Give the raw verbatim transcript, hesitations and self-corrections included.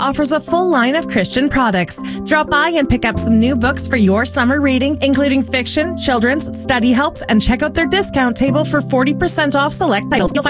offers a full line of Christian products. Drop by and pick up some new books for your summer reading, including fiction, children's, study helps, and check out their discount table for forty percent off select titles. You'll find